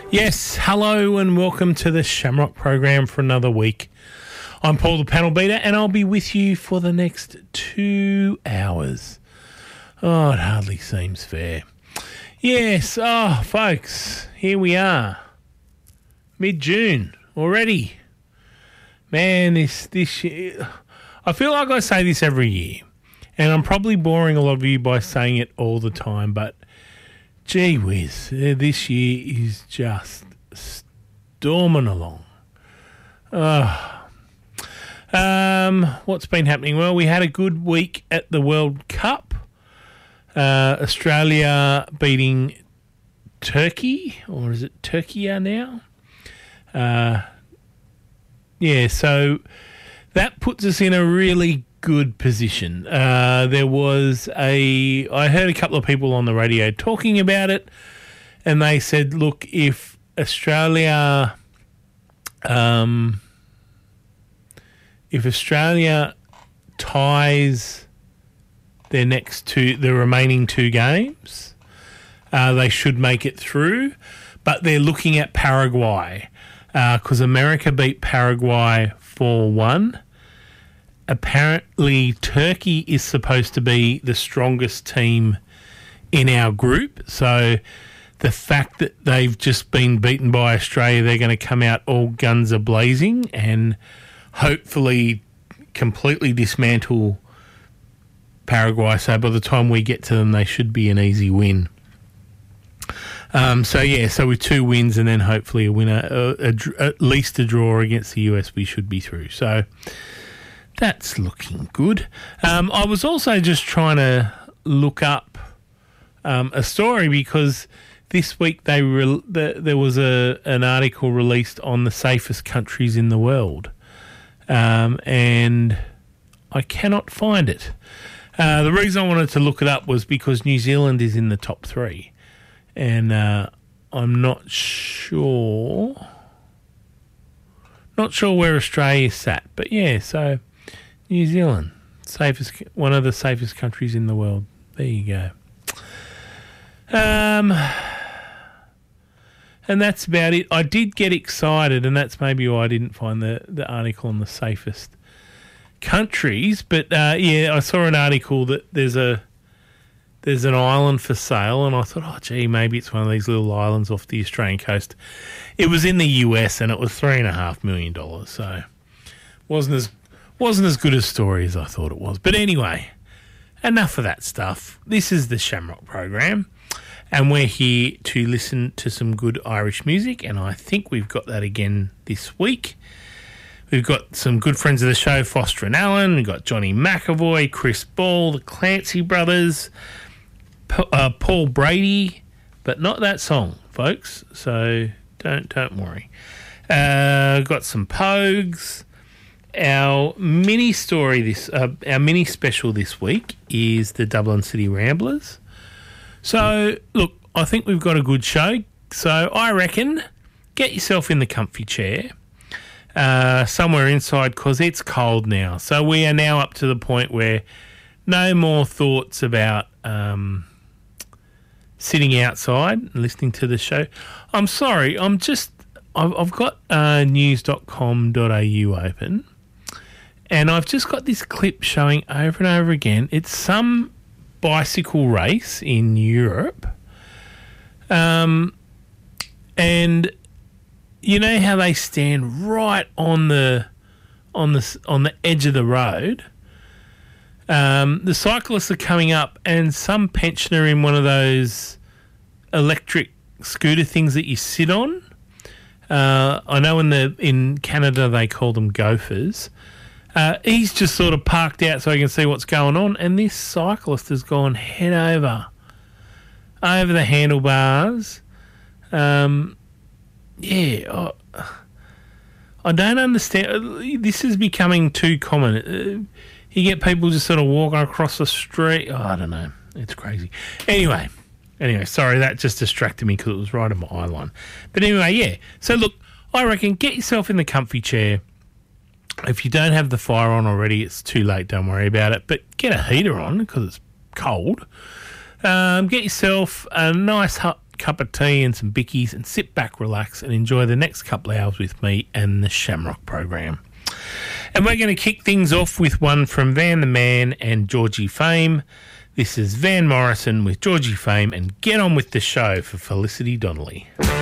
Yes, hello and welcome to the Shamrock program for another week. I'm Paul the Panel Beater and I'll be with you for the next 2 hours. Oh, it hardly seems fair. Yes, folks, here we are. Mid-June already. Man, this year, I feel like I say this every year and I'm probably boring a lot of you by saying it all the time, but gee whiz, this year is just storming along. What's been happening? Well, we had a good week at the World Cup. Australia beating Turkey, or is it Turkey now? So that puts us in a really good position. I heard a couple of people on the radio talking about it, and they said, look, if Australia ties the remaining two games, they should make it through. But they're looking at Paraguay because America beat Paraguay 4-1. Apparently, Turkey is supposed to be the strongest team in our group. So the fact that they've just been beaten by Australia, they're going to come out all guns a-blazing and hopefully completely dismantle Paraguay. So by the time we get to them, they should be an easy win. So with 2 wins and then hopefully a winner, at least a draw against the US, we should be through. So that's looking good. I was also just trying to look up a story because this week there was an article released on the safest countries in the world, and I cannot find it. The reason I wanted to look it up was because New Zealand is in the top 3, and I'm not sure where Australia sat, but yeah, so New Zealand, one of the safest countries in the world. There you go. And that's about it. I did get excited, and that's maybe why I didn't find the article on the safest countries. But I saw an article that there's an island for sale, and I thought, oh gee, maybe it's one of these little islands off the Australian coast. It was in the US, and it was $3.5 million. So wasn't as good a story as I thought it was. But anyway, enough of that stuff. This is the Shamrock program, and we're here to listen to some good Irish music, and I think we've got that again this week. We've got some good friends of the show, Foster and Allen. We've got Johnny McAvoy, Chris Ball, the Clancy Brothers, Paul Brady, but not that song, folks, so don't worry. Got some Pogues. Our mini special this week is the Dublin City Ramblers. So, look, I think we've got a good show. So I reckon get yourself in the comfy chair somewhere inside because it's cold now. So we are now up to the point where no more thoughts about sitting outside and listening to the show. I'm sorry, I've got news.com.au open, and I've just got this clip showing over and over again. It's some bicycle race in Europe, and you know how they stand right on the edge of the road. The cyclists are coming up, and some pensioner in one of those electric scooter things that you sit on. I know in Canada they call them gophers. He's just sort of parked out so he can see what's going on, and this cyclist has gone head over the handlebars. I don't understand. This is becoming too common. You get people just sort of walking across the street. I don't know. It's crazy. Anyway, sorry, that just distracted me because it was right on my eye line. But anyway, yeah. So look, I reckon get yourself in the comfy chair. If you don't have the fire on already, it's too late. Don't worry about it. But get a heater on because it's cold. Get yourself a nice hot cup of tea and some bickies and sit back, relax and enjoy the next couple of hours with me and the Shamrock program. And we're going to kick things off with one from Van the Man and Georgie Fame. This is Van Morrison with Georgie Fame, and get on with the show for Felicity Donnelly.